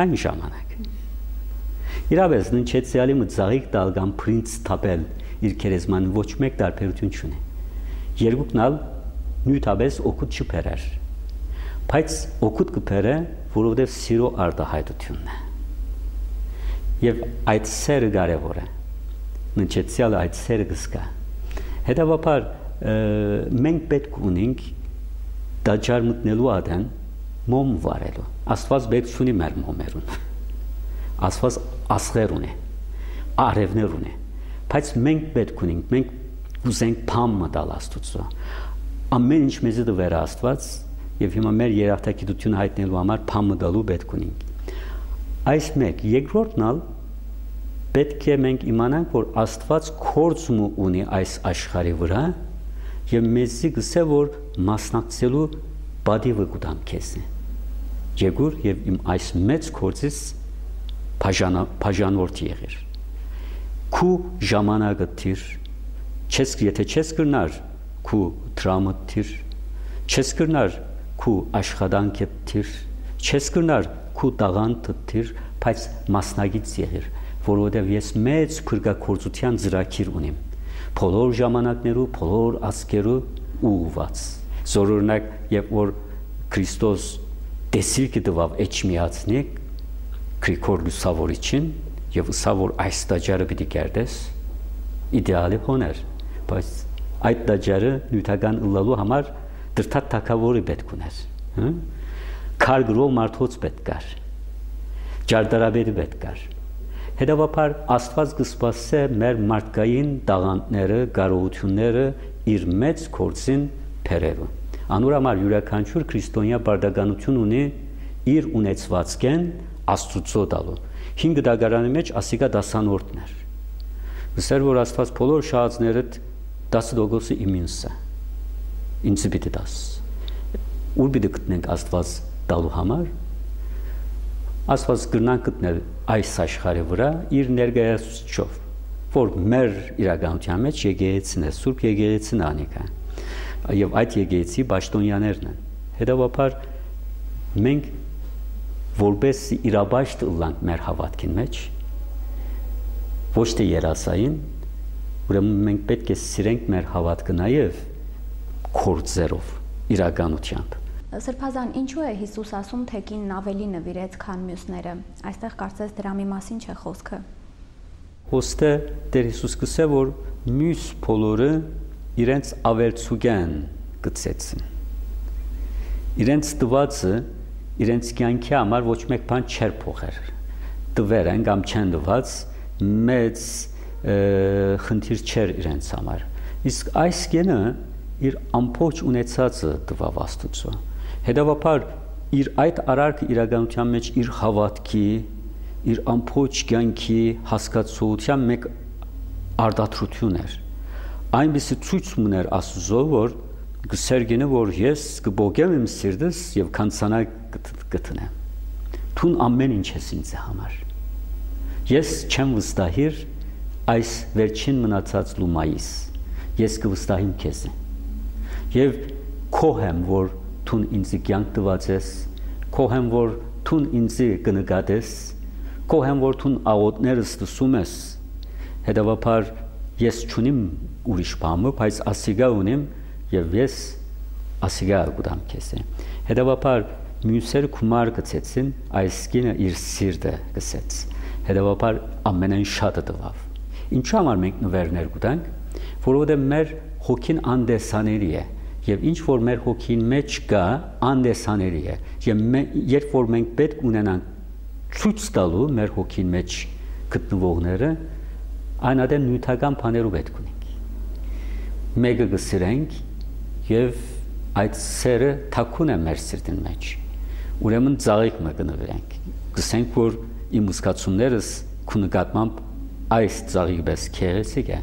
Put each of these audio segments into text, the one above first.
այն ժամանակ։ Իրավես ննչեցյալի մծաղիկ տալ կամ պրինց տապել իր քերեզման ոչ մեկ տարբերություն չունի։ Երկուքն ալ նույնտապես օգուտ չբերեր։ Բայց օգուտ կբերե, որովհետև սիրո արտահայտությունն է։ Եվ այդ սերը կարևոր է։ Ննչեցյալը այդ սերը կզգա։ Հետևաբար մենք պետք ունենք դաջար մտնելու ադեն մոմ վարելու։ Աստված պետք ունի մեր մոմերուն։ Աստված ասղեր ունի, արևներ ունի։ Բայց մենք պետք ունենք, մենք ուզենք փամ մտալ Աստծո։ Ամեն ինչ մեզի դվեր Աստված եւ հիմա մեր երախտագիտությունը հայտնելու համար փամ մտալու պետք ունենք։ Այս մեկ, երկրորդն ալ պետք է մենք իմանանք, որ Աստված կորձում ունի այս աշխարհի վրա եւ մեզի գսե որ մասնակցելու բադիվը կուտամ քեզ։ Ջեգուր եւ իմ այս մեծ կորձից բաժանորդ եղիր։ Քու ժամանակը թիր, եթե չես կրնար քու դրամը թիր, չես կրնար քու աշխատանքը թիր, չես կրնար քու տաղանդը թիր, բայց մասնագիծ եղիր, որովհետև ես մեծ փրկագործության ծրագիր ունիմ, բոլոր ժամանակներու, բոլոր ազգերու ուղղված։ Զորօրինակ, երբ որ Քրիստոս տեսիլքը տվավ էջմիածնիկ Գրիգոր Լուսավորիչին եւ ըսա որ այս տաճարը պիտի կերտես իդեալի հոներ, բայց այդ տաճարը նյութական ըլլալու համար դրթատ թակավորի պետք ուներ, քար գրող մարդոց պետք կար, ջարդարաբերի պետք կար։ Հետևաբար Աստված կսպասե մեր մարդկային տաղանդները, կարողությունները իր մեծ կորձին բերելու։ Անոր համար յուրաքանչյուր քրիստոնյա բարդականություն ունի իր ունեցվածքեն Աստծո տալու։ 5 դագարանի մեջ ասիկա դասանորդն էր։ Գսեր որ Աստված բոլոր շահածներդ 10% իմինս է։ Ինձ պիտի դաս։ Ուր պիտի գտնենք Աստված տալու համար։ Աստված կգնանք գտնել այս աշխարհի վրա իր ներկայացուցչով, որ մեր իրականության մեջ եկեղեցին է, Սուրբ եկեղեցին անիկա։ Եվ այդ եկեղեցի պաշտոնյաներն են։ Հետևաբար մենք որպես իրաբաշտ ըլլանք մեր հավատքին մեջ, ոչ թե երասային, ուրեմն մենք պետք է սիրենք մեր հավատքը նաև կորձերով, իրականությամբ։ Սրբազան, ինչու է Հիսուս ասում, թե կինն ավելի նվիրեց, քան մյուսները։ Այստեղ կարծես դրամի մասին չէ խոսքը։ Ոստե Տեր Հիսուս կսե, որ մյուս բոլորը իրենց ավելցուգեն գծեցին։ Իրենց տվածը իրենց կյանքի համար ոչ մեկ բան չեր փոխեր։ Տվեր են կամ չեն տված մեծ խնդիր չեր իրենց համար։ Իսկ այս կենը իր ամբողջ ունեցածը տվավ Աստծո։ Հետևաբար իր այդ արարքը իրականության մեջ իր հավատքի, իր ամբողջ կյանքի հասկացության մեկ արտադրություն էր։ Այնպիսի ցույց ուներ Աստծո, որ գսերգինը որ ես կբոգեմ իմ սիրտս եւ կանցանա գտնեմ։ Թուն ամեն ինչ ես ինձ համար։ Ես չեմ վստահիր այս վերջին մնացած լումայիս։ Ես կվստահիմ քեզ։ Եվ քոհեմ որ թուն ինձ կյանք տված ես, քոհեմ որ թուն ինձ կնկատես, քոհեմ որ թուն աղոտներս տսում ես։ Հետևաբար ես չունիմ ուրիշ բամը, բայց ասիգա ունիմ եւ ես ասիգա գուտամ քեզ։ Հետևաբար մյուսերը գումար գցեցին, այս կինը իր սիրտը գցեց։ Հետևաբար ամենայն շատը տվավ։ Ինչու համար մենք նվերներ գտանք, որովհետև մեր հոգին անդեսաների է, եւ ինչ որ մեր հոգին մեջ կա, անդեսաների է, եւ երբ որ մենք պետք ունենանք ցույց տալու մեր հոգին մեջ գտնվողները, այնադեն նյութական բաներով պետք ունենք։ Մեկը կսիրենք եւ այդ սերը թաքուն է մեր սիրտին մեջ։ Ուրեմն ծաղիկ մը կնվիրենք։ Գսենք որ իմ ուսկացումներս քու նկատմամբ այս ծաղիկ պես քեղեցիկ է։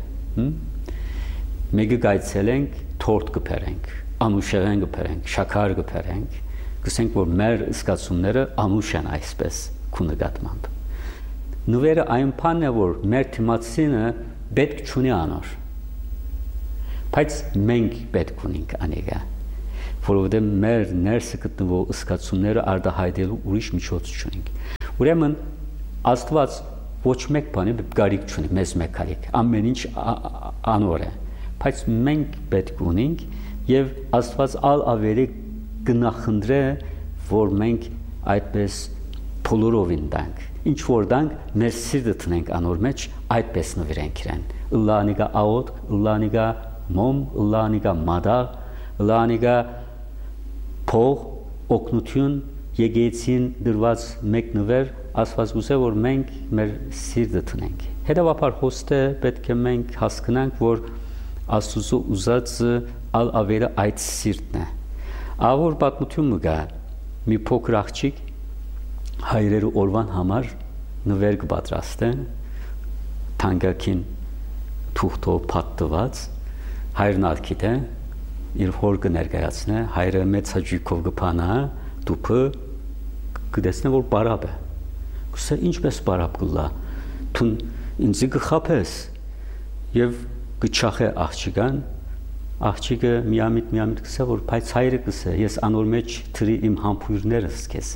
Մեկը գայցելենք, թորտ կփերենք, անուշեղեն կփերենք, շաքար կփերենք, գսենք որ մեր ուսկացումները անուշ են այսպես քու նկատմամբ։ Նվերը այն բանն է որ մեր թիմացինը պետք չունի անոր։ Բայց մենք պետք ունենք անիկա, որովհետև մեր ներսը գտնվող ուսկացումները արտահայտելու ուրիշ միջոց չունենք։ Ուրեմն Աստված ոչ մեկ բանի գարիք չունի, մեզ մեկ գարիք, ամեն ինչ անոր է, բայց մենք պետք ունենք եւ Աստված ավելի գնահնդրե, որ մենք այդպես փոլորովին դանք, ինչ որ դանք մեր սիրտը տնենք անոր մեջ, այդպես նվիրենք իրեն, ըլլանիգա աոտ, ըլլանիգա մոմ, ըլլանիգա մադաղ, ըլլանիգա փող, օգնություն, եկեցին դրված մեկ նվեր, Աստված գուցե որ մենք մեր սիրտը տնենք։ Հետևաբար հոստը պետք է մենք հասկանանք, որ Աստծո ուզածը ավելի այդ սիրտն է։ Ավոր պատմություն կա մի փոքր աղջիկ հայրերի օրվան համար նվեր կպատրաստե թանկագին թուղթով պատված հայրն ալքիտ է իր հոր կներկայացնե հայրը մեծ հաճույքով կփանա դուփը կդեսնե որ բարապ է գուցե ինչպես բարապ կլա թուն ինձ կխափես եւ կչախե աղջիկը միամիտ կսե որ բայց հայրը կսե ես անոր մեջ թրի իմ համբույրներս քեզ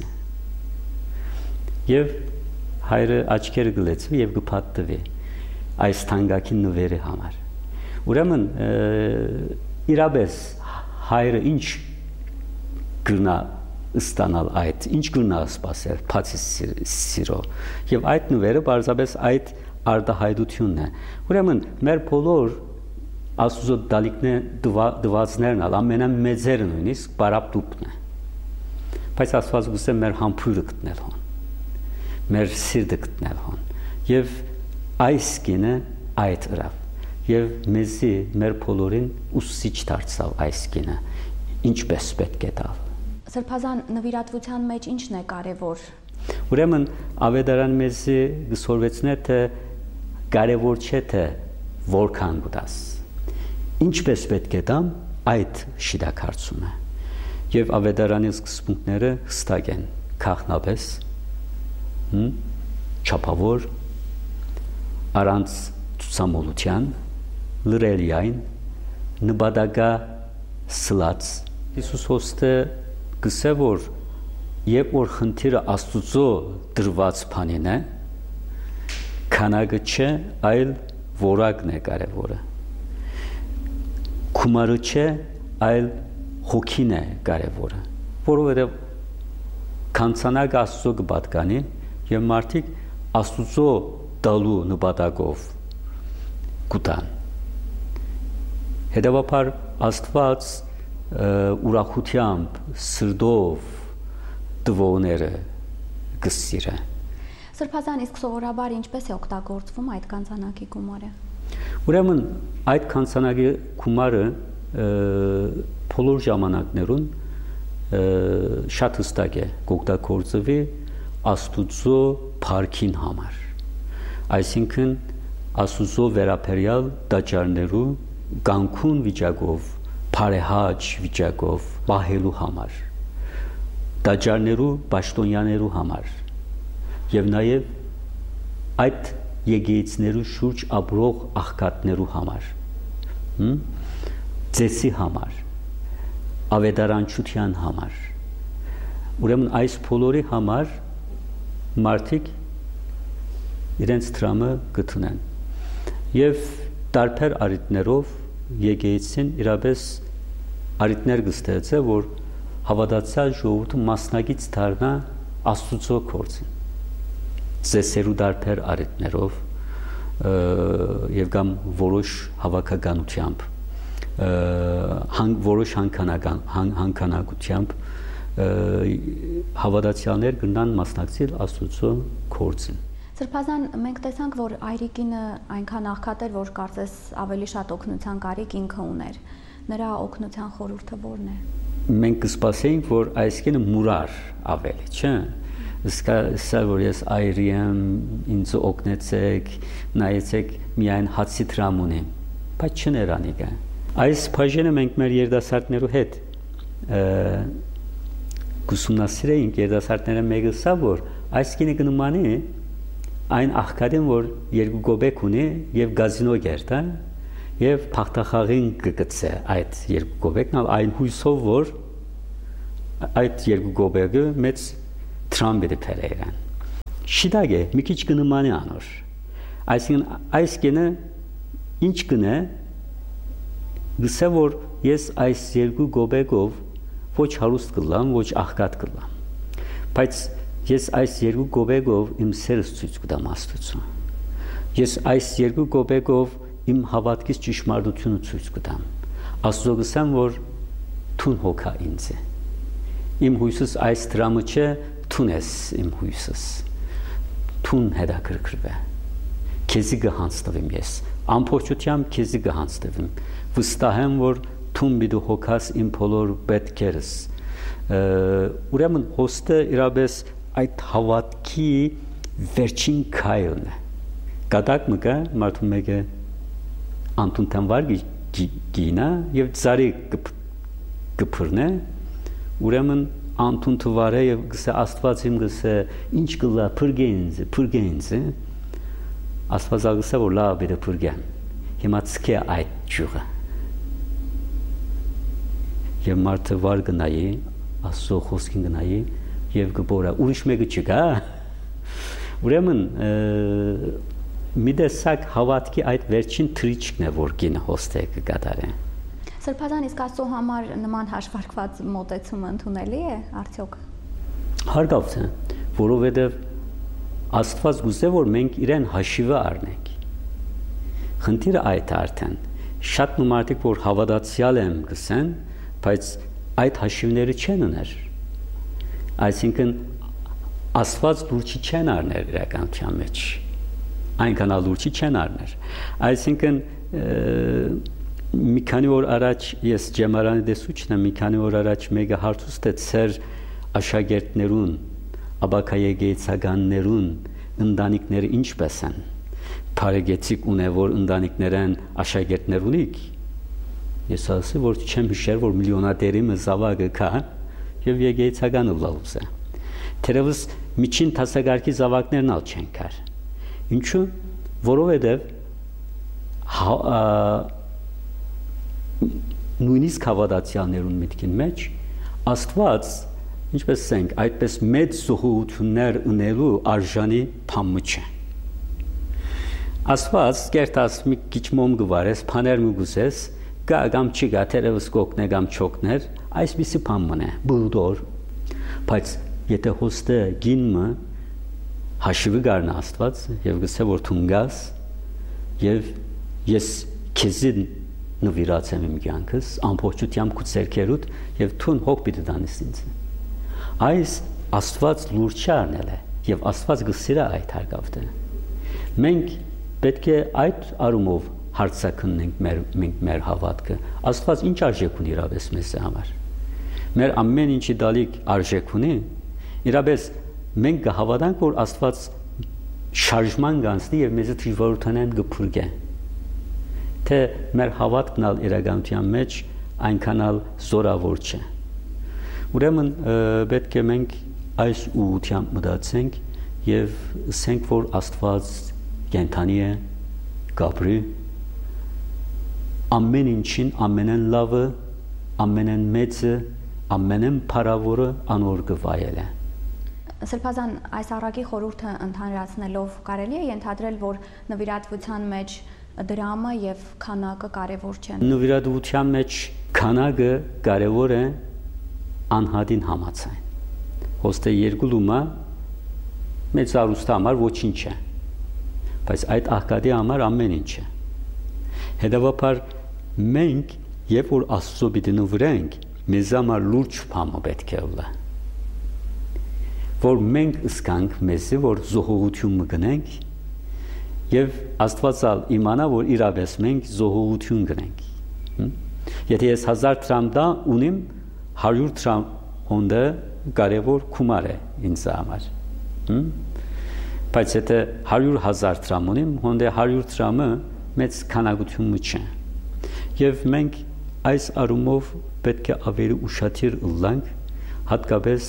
եւ հայրը աչքերը գլեցվի եւ կփաթվի այս թանկագին նվերի համար ուրեմն իրապես հայրը ինչ գրնա ստանալ այդ ինչ գրնա սпасել բացի սիրո եւ այդ նվերը բարձրապես այդ արտահայտությունն է ուրեմն մեր բոլոր Աստծո դվածներն ամենամեծերը նույնիսկ բարապտուպն է բայց Աստված գուցե մեր համբույրը գտնել հոն մեր սիրտը գտնել հոն եւ այս կինը այդ ըրավ եւ մեզի մեր բոլորին ուսուցիչ դարձավ այս կինը ինչպես պետք է տալ Սրբազան նվիրատվության մեջ ինչն է կարևոր ուրեմն ավետարան մեզի գսորվեցնե թե կարևոր չէ թե որքան գտաս ինչպես պետք է տամ այդ շիդակարծում է եւ ավետարանի սկզբունքները հստակ են քաղնապես չափավոր առանց ցուցամոլության լրելիային նպատակա սլաց Հիսուս հոստը գսե որ երբ որ խնդիրը Աստծո դրված բանին է քանակը չէ այլ որակն է կարևորը Քումարը չէ այլ հոգին է կարևորը որովհետև քանցանակը Աստծո կպատկանի եւ մարդիկ Աստծո դալու նպատակով կուտան հետևաբար Աստված ուրախությամբ սրդով դվոները գսիրը Սրբազան իսկ սովորաբար ինչպես է օգտագործվում այդ կանցանակի գումարը Ուրեմն այդ կանցանակի գումարը բոլոր ժամանակներուն շատ հստակ է օգտագործվի Աստուծո փառքին համար այսինքն Աստուծո վերաբերյալ դաճարներու կանգուն վիճակով Փարեհաճ վիճակով պահելու համար դաճարներու պաշտոնյաներու համար եւ նաեւ այդ եկեղեցիներու շուրջ ապրող աղքատներու համար ծեսի համար ավետարանչության համար ուրեմն այս բոլորի համար մարդիկ իրենց դրամը գտնեն եւ տարբեր արիտներով եկեղեցին իրապես արիտներ կստեղծե որ հավատացյալ ժողովուրդը մասնակից դառնա Աստծո գործին ծեսերու տարբեր արիտներով եւ կամ որոշ հավաքականությամբ որոշ հանքանակությամբ հավատացյալներ կնան մասնակցել Աստծո գործին Սրբազան մենք տեսանք որ Այրիկինը այնքան աղքատ էր որ կարծես ավելի շատ օգնության կարիք ինքը ուներ նրա օգնության խորհուրդը որն է Մենք կսպասեինք որ այս կինը մուրար ավելի չէ Սա որ ես այրի եմ ինձ օգնեցեք նայեցեք միայն հացի դրամ ունեմ բայց չներանի կա Այս բաժինը մենք մեր երդասարտներու հետ կուսումնասիրեինք երդասարտները մեկը սա որ այս կինը կնմանի այն աղքատին որ երկու գոբեկ ունի եւ գազինո գերտա եւ փախտախաղին կգծե այդ երկու գոբեկն այն հույսով որ այդ երկու գոբեկը մեծ Թրամբի դեպերան շիդագ է մի քիչ կնմանի անոր այսինքն այս գենը ինչ կնե գսե որ ես այս երկու գոբեգով ոչ հարուստ կլամ ոչ աղքատ կլամ բայց ես այս երկու գոբեգով իմ սերս ցույց կտամ Աստծուն ես այս երկու գոբեգով իմ հավատքից ճշմարտությունը ցույց կտամ Աստծո գսեմ որ թուն հոգա ինձ է իմ հույսս այս դրամը չէ թուն ես իմ հույսս թուն հետաքրքրվե քեզի գհանցնվեմ ես ամփոփությամբ քեզի գհանցնվեմ վստահ եմ որ թուն բիդու հոգաս իմ բոլոր պետքերս ուրեմն հոստը իրապես այդ հավատքի վերջին քայլն է կատակ մկա մարդու մեկը անտուն տանվար գինա եւ ծարի կփռնե ուրեմն անտուն թվարը եւ գսե Աստված իմ գսե ինչ կլա փրգենձ Աստված գսե որ լավ է փրգեն հիմա ցկե այդ ջուրը եւ մարդը վար գնայի Աստծո խոսքին գնայի եւ գբորա ուրիշ մեկը չկա ուրեմն մի դեսակ հավատքի այդ վերջին թրիչքն է որ գինը հոստը կկատարե Սրբազան իսկ Աստծո համար նման հաշվարկված մոտեցումը ընդունելի է արդյոք Հարկավ է որովհետեւ Աստված գուզե որ մենք իրեն հաշիվը առնենք խնդիրը այդ արդեն շատ մարդիկ որ հավատացյալ են գսեն բայց այդ հաշիվները չեն ուներ այսինքն Աստված լուրջ չեն առնել իրականության մեջ այնքան լուրջ չեն առնել այսինքն մի քանի օր առաջ ես ջեմարանի դեսուչն եմ մի քանի օր առաջ մեկը հարցուց ծեր աշակերտներուն աբակայեգեցականներուն ընտանիքները ինչպես են Փարեգեցիկ ունե որ ընտանիքներեն աշակերտներ ունիք ես ասի որ չեմ հիշեր որ միլիոնատերի մզավագը կա եւ եգեցականը լավուս է թերևս միջին տասագարկի զավակներն ալ չեն կար ինչու որովհետեւ նույնիսկ հավատացյալներուն միտքին մեջ Աստված ինչպես ասենք այդպես մեծ զոհություններ ունելու արժանի փամը չէ Աստված կերտած մի քիչ մոմ գվարես փաներ մուգուսես գամ չգա թերևս կոկնե գամ չոկներ այսպիսի փամն է բուլդոր բայց եթե հոստը գինը հաշիվը գարնա Աստված եւ գսե որ թունգաս եւ ես քեզին նվիրացեմ իմ կյանքս ամբողջությամբ քու ցերքերուտ եւ թուն հոգ պիտի դանես ինձ այս Աստված լուրջ առնել է եւ Աստված գսիրա այդ հարգավտը մենք պետք է այդ արումով հարցակնենք մեր հավատքը Աստված ինչ արժեք ունի իրապես մեզ համար մեր ամեն ինչի դալիք արժեք ունի իրապես մենք կհավատանք որ Աստված շարժման գանցնի եւ մեզ դժվարութանան գփուրգե թե մեր հավատքն ալ իրականության մեջ այնքանալ զորավոր չէ ուրեմն պետք է մենք այս ուղղությամբ մտածենք եւ ասենք որ Աստված կենթանի է գաբրի ամեն ինչին ամենեն լավը ամենեն մեծը ամենեն փառավորը անոր գվայել է Սրբազան այս առակի խորհուրդը ընդհանրացնելով կարելի է ենթադրել որ նվիրատվության մեջ դրամը եւ քանակը կարեւոր չեն նվիրատվության մեջ քանակը կարեւոր է անհատին համացան հոստե երկու լումա մեծ արուստի համար ոչինչ է բայց այդ աղքատի համար ամեն ինչ է հետևաբար մենք երբ որ Աստծո պիտի նվիրենք մեզ համար լուրջ բան պետք է ուլա որ մենք ըսկանք մեզի որ զոհողություն մգնենք եւ Աստվածալ իմանա որ իրապես մենք զոհողություն գնենք եթե ես 1000 դրամ դա ունիմ 100 դրամ հոնդը կարևոր գումար է ինձ համար բայց եթե 100,000 դրամ ունիմ հոնդը 100 դրամը մեծ քանակություն չէ եւ մենք այս արումով պետք է ավելի ուշադիր լինենք հատկապես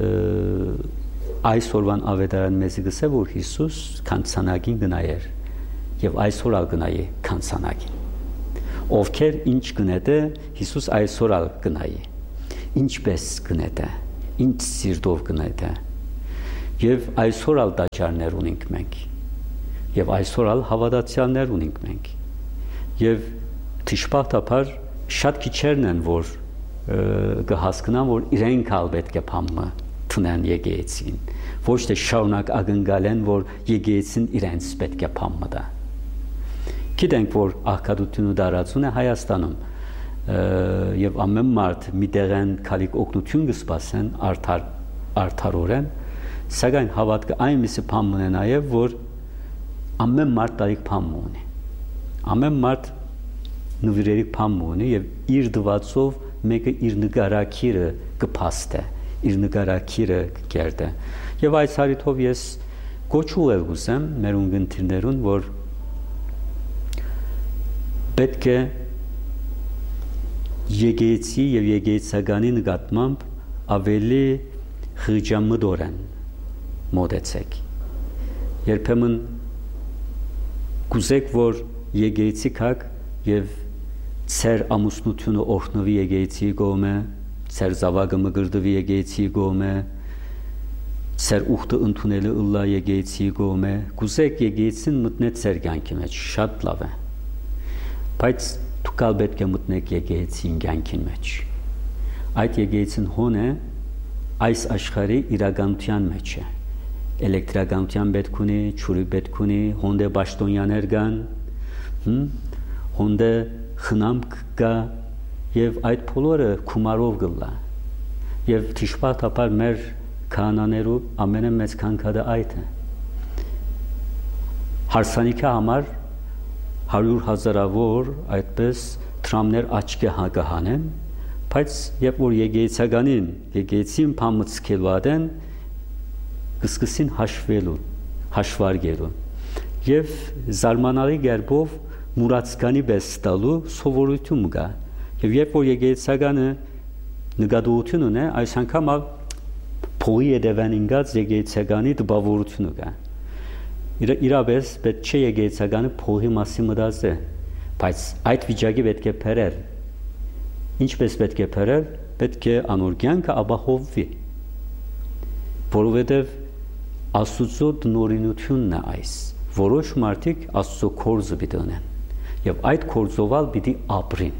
այսօրվան ավետարան մեզ գսե որ Հիսուս քանցանակին գնայր եւ այսօր ալ գնայի քանցանակին ովքեր ինչ գնետը Հիսուս այսօր ալ գնայի ինչպես գնետը ինչ սիրտով գնետը Եվ այսօր ալ դաճարներ ունենք մենք։ Եվ այսօր ալ հավատացյալներ ունենք մենք։ Եվ դժբախտաբար շատ քիչերն են, որ կհասկանան, որ իրենք ալ պետք է փամը տնեն եկեղեցին, ոչ թե շարունակ ակնկալեն, որ եկեղեցին իրենց պետք է փամը տա։ Գիտենք, որ աղքատությունը դարածուն է Հայաստանում, եւ ամեն մարդ մի տեղեն քալիք օգնություն կսպասեն արդարորեն, սակայն հավատքը այնպիսի փամ ունի նաեւ, որ ամեն մարդ տարիք փամ ունի։ Ամեն մարդ նվիրերի փամ ունի եւ իր դվածով մեկը իր նկարակիրը կփաստե, իր նկարակիրը կերտե։ Եվ այս հարիթով ես կոչուել ուզեմ մեր ունգընտիրներուն, որ պետք է եկեղեցի եւ եկեղեցականի նկատմամբ ավելի խղճամտորեն մոտեցեք։ Երբեմն կուզեք, որ եկեղեցի կաք եւ ծեր ամուսնությունը օրհնվի եկեղեցի կողմը, ծեր զավակը մգրդվի եկեղեցի կողմը, ծեր ուխտը ընդունելը ըլլա եկեղեցի կողմը, կուզեք եկեղեցին մտնե ծեր կյանքի մեջ, շատ լավ է։ Բայց դուք ալ պետք է մտնեք եկեղեցին կյանքին մեջ։ Այդ եկեղեցին հոն է այս աշխարհի իրականության մեջ է։ Էլեկտրականության պետք ունի, ջուրի պետք ունի, հոնդե պաշտոնյաներ կան, հոնդե խնամք կա եւ այդ բոլորը գումարով գլա։ Եվ դժբախտաբար մեր քահանաներու ամենամեծ քանքադը այդ է։ Հարսանիքի համար 100,000-ավոր այդպես դրամներ աչքի հագահանեն, բայց երբ որ եկեղեցականին, եկեղեցին փամցկելու ադեն կսկսին հաշվարկելու եւ զարմանալի գերբով մուրացկանի պես տալու սովորություն կա եւ երբ որ եկեղեցականը նկատողություն ունի, այս անգամ փողի եդևան ինգած եկեղեցականի դպավորությունը կա։ Իրապես պետք չէ եկեղեցականը փողի մասի մտածել, բայց այդ վիճակի պետք է փրել։ Ինչպես պետք է փրել, պետք է անոր կյանքը ապահովվի, որովհետև Աստծո տնօրինությունն է այս։ Որոշ մարդիկ Աստծո կորզը պիտի ունեն եւ այդ կորզովալ պիտի ապրին։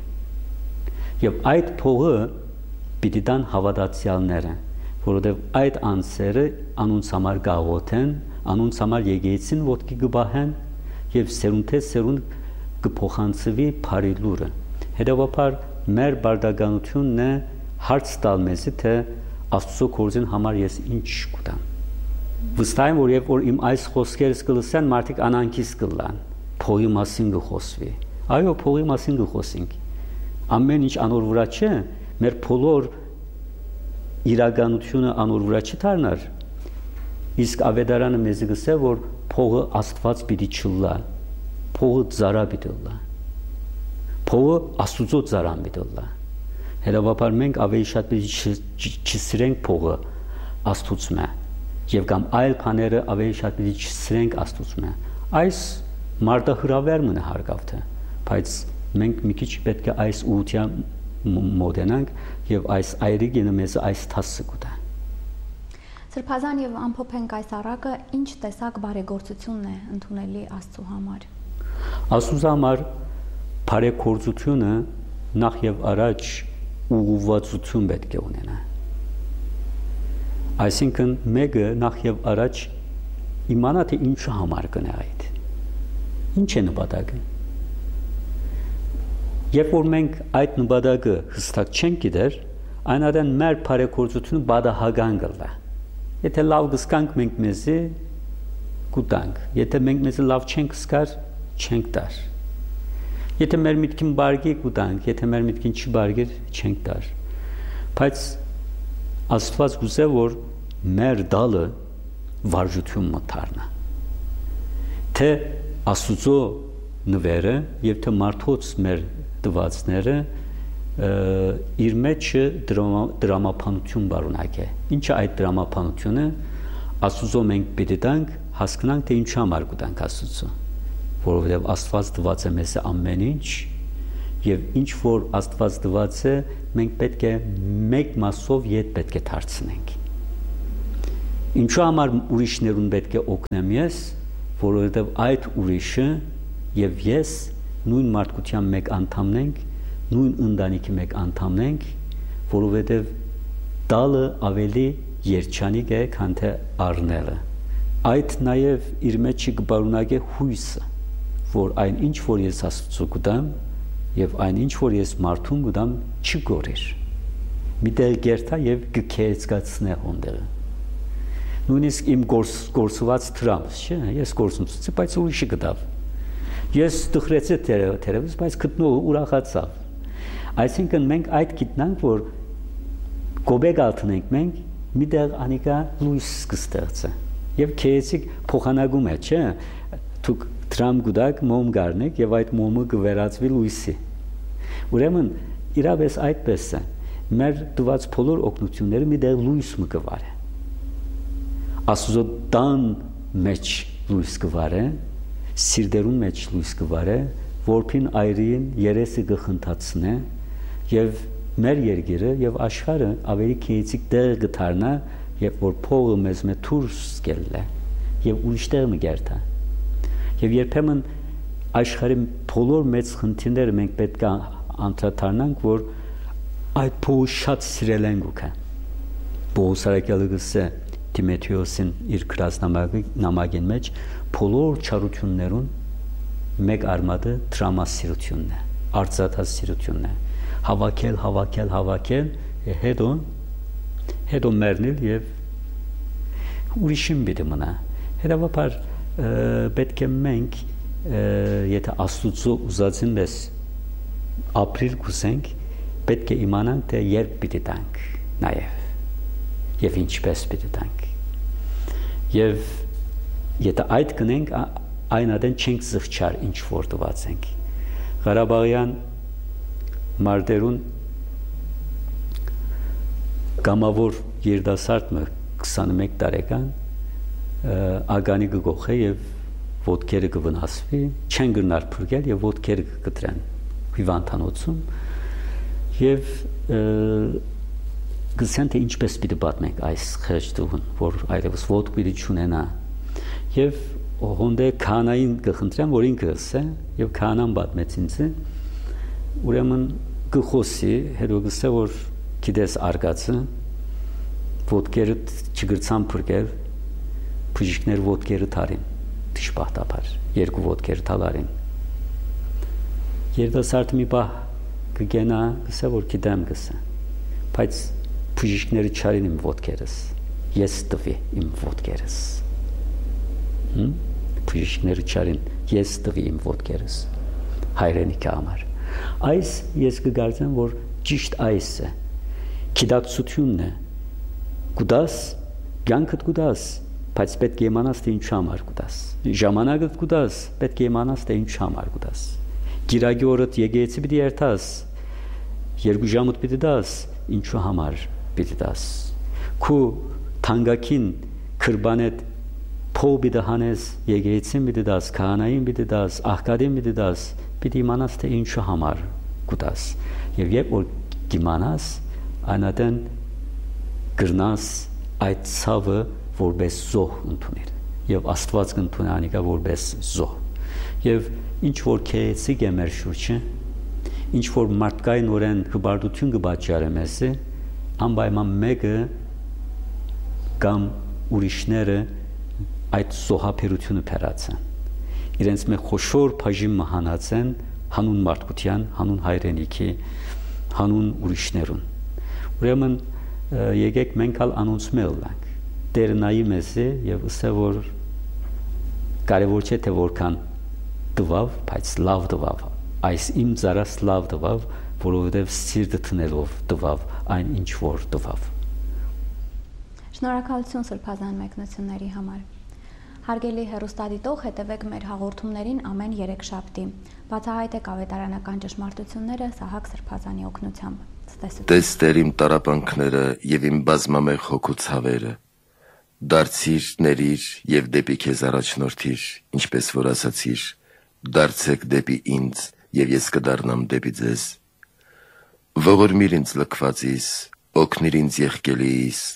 Եվ այդ փողը պիտի տան հավատացյալները, որովհետև այդ անձերը անոնց համար գաղութեն, անոնց համար եկեղեցին ոտքի կբահեն եւ սերունդե սերունդ կփոխանցվի բարի լուրը։ Հետևաբար մեր բարդականությունն է հարց տալ մեզի, թե Աստծո կորզին համար ես ինչ կուտամ։ Վստահ եմ, որ երբ որ իմ այս խոսքերս կլսեն, մարդիկ անանքից կլան, փողի մասին կխոսվի։ Այո, փողի մասին կխոսենք։ Ամեն ինչ անոր վրա չէ, մեր բոլոր իրականությունը անոր վրա չդառնար։ Իսկ ավետարանը մեզ գսե, որ փողը Աստված պիտի չլա, փողը ծառա պիտի լա, փողը Աստուծո ծառան պիտի լա։ Հետևաբար մենք ավելի շատ պիտի չսիրենք փողը Աստուծմե եւ կամ այլ բաները ավելի շատ պիտի չսիրենք Աստուծմե։ Այս մարդահրավերն է հարգավթը, բայց մենք մի քիչ պետք է այս ուղղության մոտենանք եւ այս այրիկինը մեզ այս թասը կուտա։ Սրբազան եւ ամփոփենք այս առակը, ինչ տեսակ բարեգործությունն է ընդունելի Աստծո համար։ Աստծո համար բարեգործությունը նախ եւ առաջ ուղղվածություն պետք է ունենա։ Այսինքն մեկը նախ եւ առաջ իմանա թե ինչու համար կնա այդ։ Ինչ է նպատակը։ Երբ որ մենք այդ նպատակը հստակ չենք գիտեր, այնադեն մեր բարեգործությունը բադահական կլա։ Եթե լավ գսկանք մենք մեզի կուտանք, եթե մենք մեզի լավ չենք սկար, չենք տար։ Եթե մեր միտքին բարգի կուտանք, եթե մեր միտքին չբարգիր, չենք տար։ Բայց Աստված գուզե, որ մեր դալը վարժություն մտարնա։ Թե Աստուծո նվերը եւ թե մարդոց մեր դվածները իր մեջ դրամապանություն բարունակե։ Ինչ է այդ դրամապանությունը։ Աստուծո մենք պիտի տանք, հասկանանք թե ինչ համար կտանք Աստուծո, որովհետև Աստված տված է մեզ ամեն ինչ եւ ինչ որ Աստված տված է, մենք պետք է մեկ մասով ետ պետք է դարձնենք։ Ինչու համար ուրիշներուն պետք է օգնեմ ես, որովհետև այդ ուրիշը եւ ես նույն մարդկության մեկ անդամն ենք, նույն ընտանիքի մեկ անդամն ենք, որովհետև տալը ավելի երջանիկ է, քան թե առնելը։ Այդ նաև իր մեջ կբարունագե հույսը, որ այն ինչ որ ես Աստծո կտամ եւ այն ինչ որ ես մարդուն կտամ չգորեր։ Միտեղ գերտա եւ կքեծկացնե ոնդերը։ Նույնիսկ իմ գործված դրամս, չէ՞, ես գործունեություն, բայց ուրիշը գտավ։ Ես տխրեցի թերևս, բայց գտնողը ուրախացավ։ Այսինքն մենք այդ գիտնանք, որ գոբեգ ալտնենք մենք միտեղ անիկա լույս կստեղծը։ Եվ քեեցիկ փոխանակում է, չէ՞։ Դուք դրամ գուտակ մոմ գարնեք եւ այդ մոմը կվերածվի լույսի։ Ուրեմն իրավես այդպես է։ Մեր տված բոլոր օգնությունները միտեղ լույս մը կվարե։ Աստծո տան մեջ լույս կվարե, սիրտերուն մեջ լույս կվարե, որփին այրին երեսը կխնդացնե եւ մեր երկիրը եւ աշխարհը ավելի քիեցիկ դեր գտարնա եւ որ փողը մեզ մե դուրս գելլե եւ ուրիշտեղ մգերտա եւ երբեմն աշխարհի բոլոր մեծ խնդիրները մենք պետք է անդրադառնանք որ այդ փողը շատ սիրել ենք ուքա Պողոսարակյալը գսե Տիմոթեոսին իր գրածնամակին մեջ բոլոր չարություններուն մեկ արմատը տրամասիրությունն է, արծաթասիրությունն է, հավաքել, հետո մեռնել եւ ուրիշին պիտի մնա։ Հետևաբար պետք է մենք եթե Աստուծո ուզածին մեզ ապրիլ կուսենք, պետք է իմանանք թե երբ պիտի տանք նաեւ եւ ինչպես պիտի տանք։ Եվ եթե այդ կնենք այն ադեն չենք զղջար ինչ որ տված ենք։ Ղարաբաղյան մարդերուն կամավոր երդասարտը 21 տարեկան ագանի կգողե եւ ոտքերը կվնասվի, չեն գնար փրկել եւ ոտքերը կկտրեն հիվանդանոցում եւ գսեն թե ինչպես պիտի պատմենք այս խեղճտուհուն, որ այլևս ոտք պիտի չունենա եւ հոնդե քանային կխնդրեմ, որ ինքը ասե եւ քանան պատմեց ինձ ուրեմն գխոսի հետո գսե որ գիտես արկածը ոտքերը չգրցան փրկել բժիշկներ ոտքերը թարին դժբախտաբար երկու ոտքերը թալարին երդասարդ մի բա կգենա գսե որ գիտեմ գսե բայց բժիշկները չարին իմ ոտքերս ես տվի իմ ոտքերս բժիշկները չարին ես տվի իմ ոտքերս հայրենիքի համար այս ես կգործեմ որ ճիշտ այս է գիտակցությունն է գուտաս կյանքդ գուտաս բայց պետք է իմանաս թե ինչու համար գուտաս ժամանակդ գուտաս պետք է իմանաս թե ինչու համար գուտաս գիրագի օրդ եկեցի պիտի երթաս երկու ժամուտ պիտի դաս ինչու համար պիտի դաս քու թանկակին քրբանետ փող պիտի հանես եկեցին պիտի դաս քահանային պիտի դաս աղքատին պիտի դաս պիտի իմանաս թե ինչու համար գուտաս եւ երբ որ կիմանաս անադեն գրնաս այդ ցավը որպես զոհ ընդունել եւ Աստված կընդունի անիկա որպես զոհ եւ ինչ որ քեեցիկ է մեր շուրջը ինչ որ մարդկային օրեն հբարդություն կբաճարե մեզի անպայման մեկը կամ ուրիշները այդ զոհաբերությունը փերացան իրենց մեկ խոշոր բաժին մահանացեն հանուն մարդկության հանուն հայրենիքի հանուն ուրիշներուն ուրեմն եկեք մենք ալ անոնցմել ենք Տերը նայի մեզի եւ ասե որ կարևոր չէ թե որքան տվավ բայց լավ տվավ այս իմ զարաս լավ տվավ որովհետեւ սիրտը տնելով տվավ այն ինչ որ տվավ Շնորհակալություն սրբազան մեկնությունների համար Հարգելի հեռուստադիտող հետևեք մեր հաղորդումներին ամեն երեքշաբթի բացահայտեք ավետարանական ճշմարտությունները Սահակ Սրբազանի օգնությամբ Տես Տեր իմ տառապանքները եւ իմ բազմամեղ հոգու ցավերը դարձիր ներիր եւ դեպի քեզ առաջնորդիր ինչպես որ ասացիր դարձեք դեպի ինձ եւ ես կդառնամ դեպի ձեզ ողորմիր ինձ լքվածիս օգնիր ինձ եղկելիս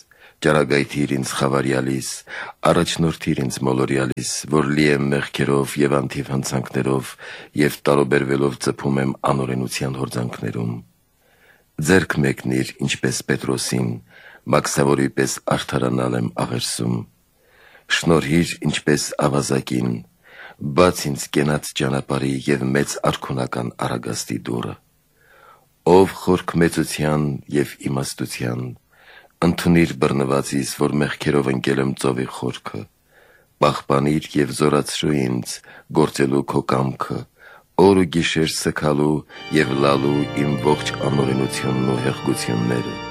ճարագայթիր ինձ խավարյալիս, առաջնորդիր ինձ մոլորյալիս, որ լի եմ մեղքերով եւ անթիվ հանցանքներով եւ տարոբերվելով ծփում եմ անօրենության հորձանքներում։ Ձերք մեկնիր, ինչպես Պետրոսին, մաքսավորի պես արդարանալ եմ աղերսում։ Շնորհիր, ինչպես ավազակին, բաց ինձ կենաց ճանապարհի եւ մեծ արքունական արագաստի դուռը։ Ով խորք մեծության եւ իմաստության, ընդունիր բռնվածիս, որ մեղքերով ընկել եմ ծովի խորքը, պահպանիր եւ զորացրու ինձ, գործելու քո կամքը, օր ու գիշեր սգալու եւ լալու իմ ողջ անօրենությունն ու հեղկությունները։